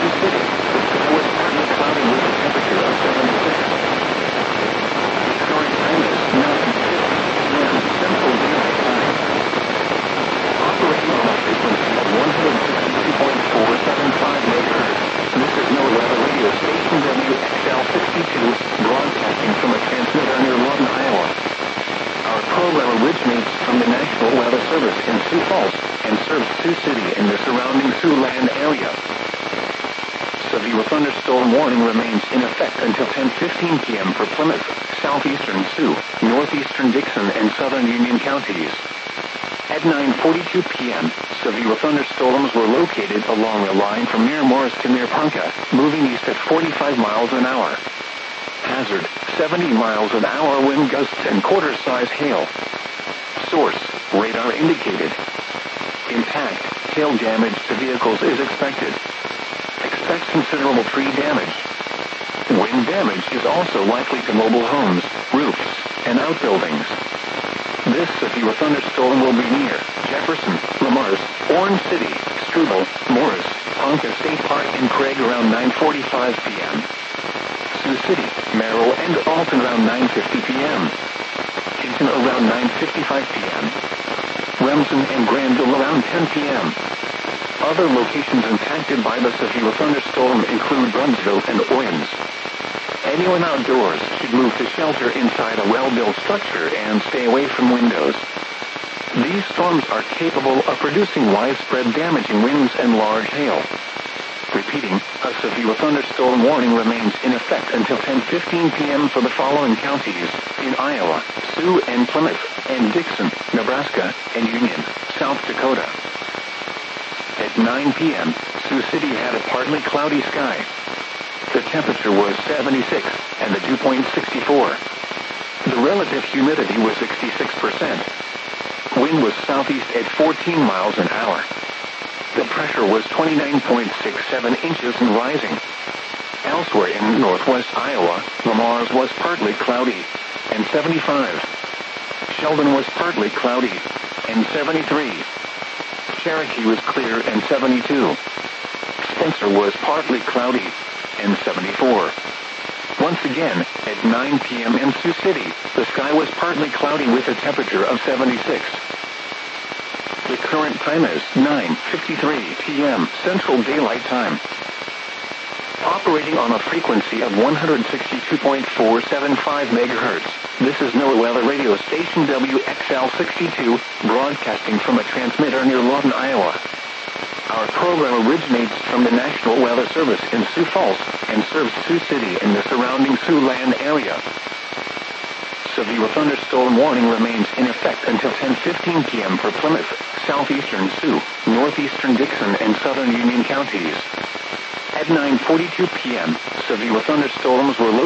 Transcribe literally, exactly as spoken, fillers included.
Sioux City, the sky was partly cloudy with a temperature of seventy-six. The current time is nine fifty p m Central Daylight Time. Operating on a frequency of one hundred sixty-two point four seven five megahertz, this is NOAA Weather Radio Station W X L sixty-two, broadcasting from a transmitter near Lawton, Iowa. Our program originates from the National Weather Service in Sioux Falls and serves Sioux City and the surrounding Siouxland area. Severe thunderstorm warning remains in effect until ten fifteen p m for Plymouth, southeastern Sioux, northeastern Dixon, and southern Union counties. At nine forty-two p m, severe thunderstorms were located along the line from Mare Morris to Mare Ponca, moving east at forty-five miles an hour. Hazard, seventy miles an hour wind gusts and quarter-size hail. Source, radar indicated. Impact, hail damage to vehicles is expected. Expect considerable tree damage. Wind damage is also likely to mobile homes, roofs, and outbuildings. This severe thunderstorm will be near Jefferson, Lamars, Orange City, Struble, Morris, Ponca State Park, and Craig around nine forty-five p m Sioux City, Merrill, and Alton around nine fifty p m Hinton around nine fifty-five p m Remsen and Granville around ten p m Other locations impacted by the severe thunderstorm include Brunsville and Owens. Anyone outdoors should move to shelter inside a well-built structure and stay away from windows. These storms are capable of producing widespread damaging winds and large hail. Repeating, a severe thunderstorm warning remains in effect until ten fifteen p m for the following counties in Iowa, Sioux and Plymouth, and Dixon, Nebraska, and Union, South Dakota. At nine p m, Sioux City had a partly cloudy sky. The temperature was seventy-six, and the dew point sixty-four. The relative humidity was sixty-six percent. Wind was southeast at fourteen miles an hour. The pressure was twenty-nine point six seven inches and rising. Elsewhere in northwest Iowa, Lamars was partly cloudy, and seventy-five. Sheldon was partly cloudy, and seventy-three. Cherokee was clear, and seventy-two. Spencer was partly cloudy, and seventy-four. Once again, at nine p m in Sioux City, the sky was partly cloudy with a temperature of seventy-six. The current time is nine fifty-three p m Central Daylight Time. Operating on a frequency of one hundred sixty-two point four seven five megahertz, this is NOAA Weather Radio Station W X L sixty-two, broadcasting from a transmitter near Lawton, Iowa. Our program originates from the National Weather Service in Sioux Falls and serves Sioux City and the surrounding Siouxland area. Severe thunderstorm warning remains in effect until ten fifteen p m for Plymouth, southeastern Sioux, northeastern Dixon, and southern Union counties. At nine forty-two p m, severe thunderstorms were located